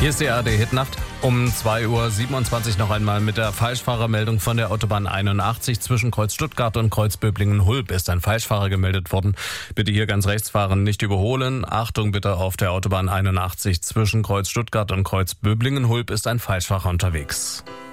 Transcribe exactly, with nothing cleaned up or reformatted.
Hier ist die A R D-Hitnacht. Um zwei Uhr siebenundzwanzig noch einmal mit der Falschfahrermeldung von der Autobahn einundachtzig zwischen Kreuz Stuttgart und Kreuz Böblingen-Hulb ist ein Falschfahrer gemeldet worden. Bitte hier ganz rechts fahren, nicht überholen. Achtung bitte, auf der Autobahn einundachtzig zwischen Kreuz Stuttgart und Kreuz Böblingen-Hulb ist ein Falschfahrer unterwegs.